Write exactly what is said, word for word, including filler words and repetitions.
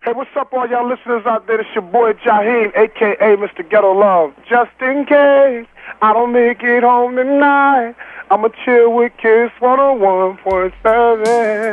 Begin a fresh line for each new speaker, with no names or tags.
Hey, what's up, all y'all listeners out there? It's your boy Jaheim, a k a. Mister Ghetto Love. Just in case I don't make it home tonight, I'ma chill with Kiss one oh one point seven.